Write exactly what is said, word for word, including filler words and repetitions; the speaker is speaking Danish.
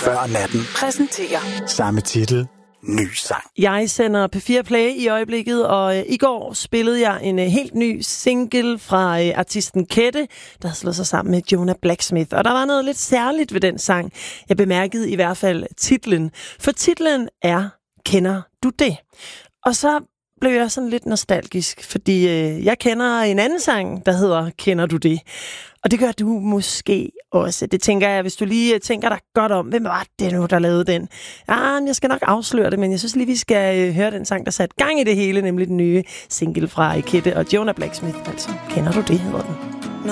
Før natten præsenterer samme titel, ny sang. Jeg sender P fire Play i øjeblikket, og øh, i går spillede jeg en øh, helt ny single fra øh, artisten Kette, der havde slået sig sammen med Jonah Blacksmith. Og der var noget lidt særligt ved den sang. Jeg bemærkede i hvert fald titlen. For titlen er Kender du det? Og så blev jeg sådan lidt nostalgisk, fordi øh, jeg kender en anden sang, der hedder Kender du det? Og det gør du måske også. Det tænker jeg, hvis du lige tænker dig godt om, hvem var det nu, der lavede den? Ja, jeg skal nok afsløre det, men jeg synes lige, vi skal øh, høre den sang, der satte gang i det hele, nemlig den nye single fra Kette og Jonah Blacksmith. Altså, Kender du det, hedder den.